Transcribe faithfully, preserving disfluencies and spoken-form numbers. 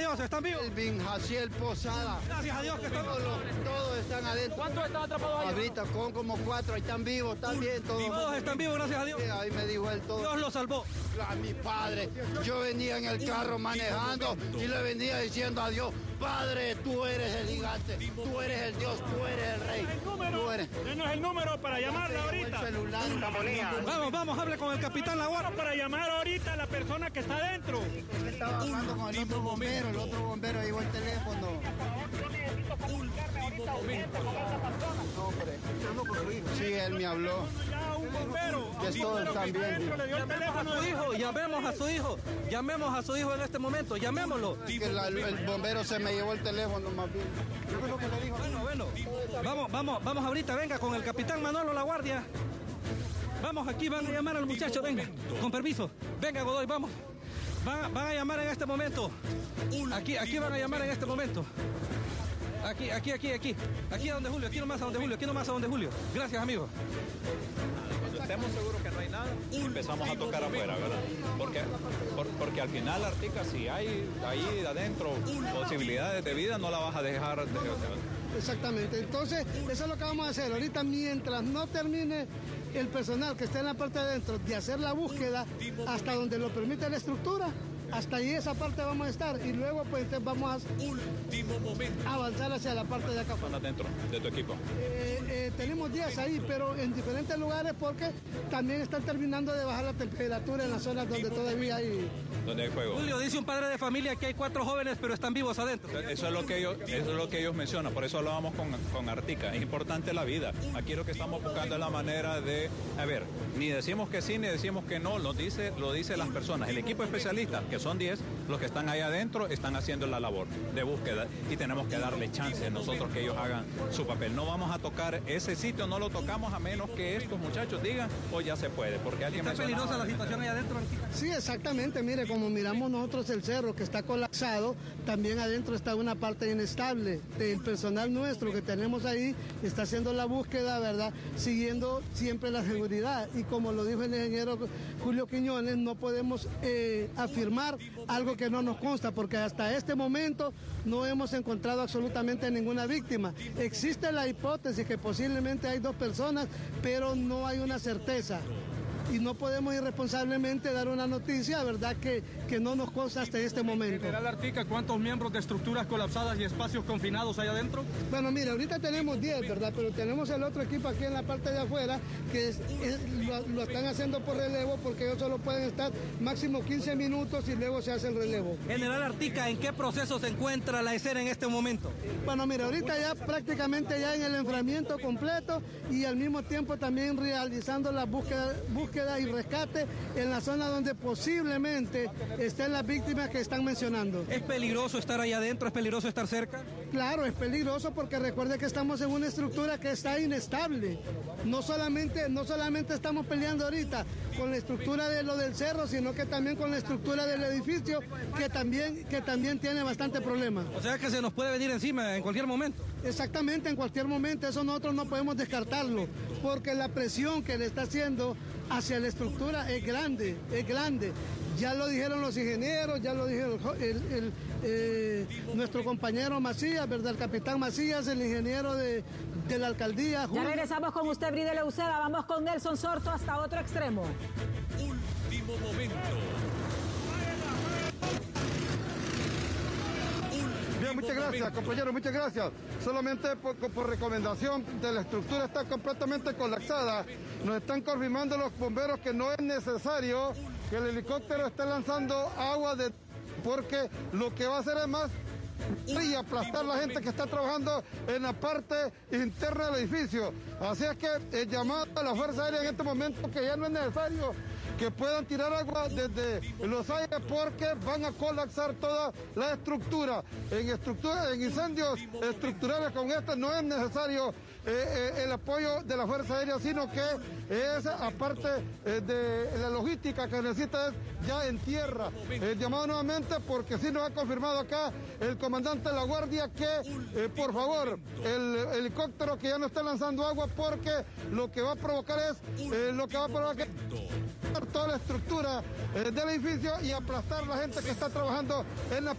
Dios, ¿están vivos? Elvin, Jaciel Posada. Gracias a Dios que están todos, todos están adentro. ¿Cuántos están atrapados ahí? Ahorita con como cuatro, ahí están vivos, están bien todos. Todos están vivos, gracias a Dios. Sí, ahí me dijo él todo. Dios los salvó. A mi padre, yo venía en el carro manejando y le venía diciendo a Dios, Padre, tú eres el gigante, tú eres el Dios, tú eres el rey. El número, tú eres. denos el número para llamarla ahorita. El celular, Vamos, vamos, hable con el capitán Laguardia. Para llamar ahorita a la persona que está adentro. Estaba hablando con el otro bombero, el otro bombero llevó el teléfono. Sí, él me habló. Ya un bombero. Ya todos están bien. Le dio el teléfono A su hijo, llamemos a su hijo, llamemos a su hijo en este momento, llamémoslo. Que la- el bombero se me llevó el teléfono más bien. Yo creo que le dijo. Bueno, bueno, vamos, vamos, vamos ahorita, venga, con el capitán Manolo Laguardia. Vamos, aquí van a llamar al muchacho, venga, con permiso. Venga, Godoy, vamos. Van, van a llamar en este momento. Aquí, aquí van a llamar en este momento. Aquí, aquí, aquí, aquí. Aquí a donde Julio, aquí nomás a donde Julio, aquí nomás a donde Julio. Gracias, amigo. Cuando estemos seguros que no hay nada, empezamos a tocar afuera, ¿verdad? Porque, por- porque al final, Artica, si hay ahí adentro posibilidades de vida, no la vas a dejar. De, Exactamente, entonces eso es lo que vamos a hacer. Ahorita mientras no termine el personal que está en la parte de adentro de hacer la búsqueda hasta donde lo permite la estructura, hasta ahí esa parte vamos a estar y luego pues entonces vamos a avanzar hacia la parte de acá. personas dentro de tu equipo. Eh, eh, tenemos diez ahí, pero en diferentes lugares porque también están terminando de bajar la temperatura en las zonas donde todavía hay... Donde hay fuego. Julio, dice un padre de familia que hay cuatro jóvenes, pero están vivos adentro. Eso es lo que ellos, eso es lo que ellos mencionan, por eso hablábamos con, con Artica. Es importante la vida. Aquí lo que estamos buscando es la manera de, a ver, ni decimos que sí, ni decimos que no, lo dice, lo dice las personas. El equipo especialista, que son diez, los que están ahí adentro, están haciendo la labor de búsqueda y tenemos que darle chance nosotros que ellos hagan su papel. No vamos a tocar ese sitio, no lo tocamos a menos que estos muchachos digan, o ya se puede, porque alguien ¿Está mencionaba- peligrosa la situación ahí adentro? Sí, exactamente. Mire, como miramos nosotros el cerro que está colapsado, también adentro está una parte inestable. El personal nuestro que tenemos ahí está haciendo la búsqueda, ¿verdad? Siguiendo siempre la seguridad. Y como lo dijo el ingeniero Julio Quiñones, no podemos eh, afirmar algo que no nos consta, porque hasta este momento no hemos encontrado absolutamente ninguna víctima. Existe la hipótesis que posiblemente hay dos personas, pero no hay una certeza. Y no podemos irresponsablemente dar una noticia, ¿verdad?, que, que no nos consta hasta este momento. General Artica, ¿cuántos miembros de estructuras colapsadas y espacios confinados hay adentro? Bueno, mira, ahorita tenemos diez, ¿verdad? Pero tenemos el otro equipo aquí en la parte de afuera que es- es- lo, lo están haciendo por relevo porque ellos solo pueden estar máximo quince minutos y luego se hace el relevo. General Artica, ¿en qué proceso se encuentra la escena en este momento? Bueno, mira, ahorita ya prácticamente ya en el enfriamiento completo y al mismo tiempo también realizando la búsqueda, búsqueda y rescate en la zona donde posiblemente estén las víctimas que están mencionando. ¿Es peligroso estar ahí adentro? ¿Es peligroso estar cerca? Claro, es peligroso porque recuerde que estamos en una estructura que está inestable. No solamente, no solamente estamos peleando ahorita con la estructura de lo del cerro, sino que también con la estructura del edificio que también, que también tiene bastante problema. O sea que se nos puede venir encima en cualquier momento. Exactamente, en cualquier momento, eso nosotros no podemos descartarlo, porque la presión que le está haciendo hacia la estructura es grande, es grande. Ya lo dijeron los ingenieros, ya lo dijeron el, el, eh, nuestro compañero Macías, ¿verdad? El capitán Macías, el ingeniero de, de la alcaldía. Ya Julio. regresamos con usted, Bride Leuceda. Vamos con Nelson Sorto hasta otro extremo. Último momento. Bien, muchas gracias, compañero, muchas gracias. Solamente por, por recomendación de la estructura está completamente colapsada. Nos están confirmando los bomberos que no es necesario que el helicóptero esté lanzando agua de... porque lo que va a hacer es más y aplastar a la gente que está trabajando en la parte interna del edificio. Así es que el llamado a la Fuerza Aérea en este momento que ya no es necesario que puedan tirar agua desde los aires porque van a colapsar toda la estructura. En estructura, en incendios estructurales con este no es necesario eh, eh, el apoyo de la Fuerza Aérea, sino que es aparte eh, de la logística que necesita es ya en tierra. El llamado nuevamente porque sí nos ha confirmado acá el comandante de la Guardia que eh, por favor el helicóptero que ya no está lanzando agua porque lo que va a provocar es eh, lo que va a provocar toda la estructura eh, del edificio y aplastar a la gente que está trabajando en la